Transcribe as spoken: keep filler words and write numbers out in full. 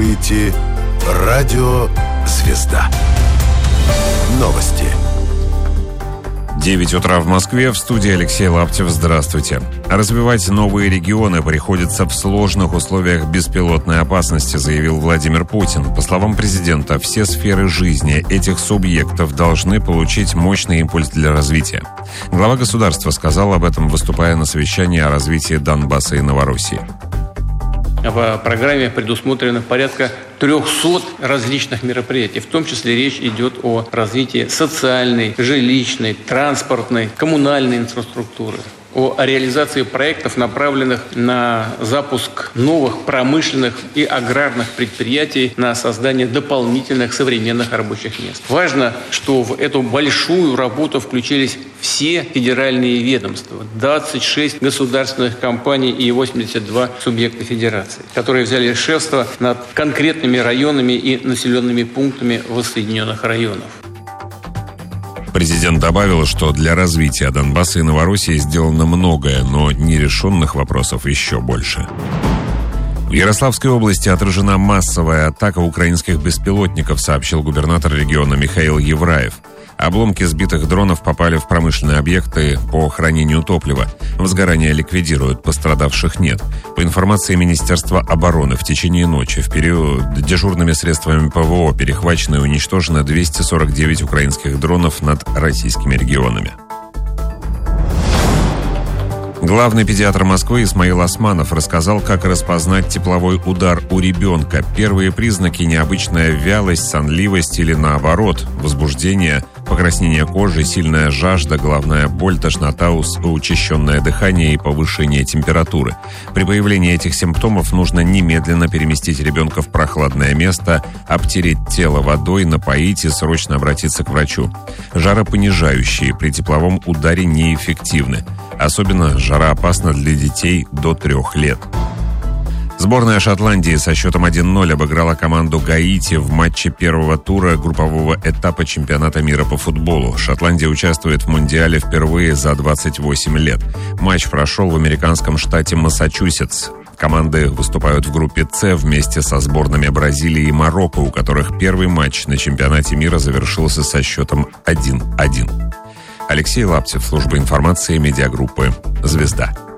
слушаете радио «Звезда». Новости. девять утра в Москве. В студии Алексей Лаптев. Здравствуйте. Развивать новые регионы приходится в сложных условиях беспилотной опасности, заявил Владимир Путин. По словам президента, все сферы жизни этих субъектов должны получить мощный импульс для развития. Глава государства сказал об этом, выступая на совещании о развитии Донбасса и Новороссии. В программе предусмотрено порядка трехсот различных мероприятий. В том числе речь идет о развитии социальной, жилищной, транспортной, коммунальной инфраструктуры, о реализации проектов, направленных на запуск новых промышленных и аграрных предприятий, на создание дополнительных современных рабочих мест. Важно, что в эту большую работу включились все федеральные ведомства, двадцать шесть государственных компаний и восемьдесят два субъекта федерации, которые взяли шефство над конкретными районами и населенными пунктами воссоединенных районов. Президент добавил, что для развития Донбасса и Новороссии сделано многое, но нерешенных вопросов еще больше. В Ярославской области отражена массовая атака украинских беспилотников, сообщил губернатор региона Михаил Евраев. Обломки сбитых дронов попали в промышленные объекты по хранению топлива. Возгорание ликвидируют, пострадавших нет. По информации Министерства обороны, в течение ночи в период дежурными средствами ПВО перехвачено и уничтожено двести сорок девять украинских дронов над российскими регионами. Главный педиатр Москвы Исмаил Османов рассказал, как распознать тепловой удар у ребенка. Первые признаки – необычная вялость, сонливость или, наоборот, возбуждение, покраснение кожи, сильная жажда, головная боль, тошнота, учащенное дыхание и повышение температуры. При появлении этих симптомов нужно немедленно переместить ребенка в прохладное место, обтереть тело водой, напоить и срочно обратиться к врачу. Жаропонижающие при тепловом ударе неэффективны. Особенно жара опасна для детей до трех лет. Сборная Шотландии со счетом один ноль обыграла команду Гаити в матче первого тура группового этапа чемпионата мира по футболу. Шотландия участвует в Мундиале впервые за двадцать восемь лет. Матч прошел в американском штате Массачусетс. Команды выступают в группе «С» вместе со сборными Бразилии и Марокко, у которых первый матч на чемпионате мира завершился со счетом один один. Алексей Лаптев, служба информации медиагруппы «Звезда».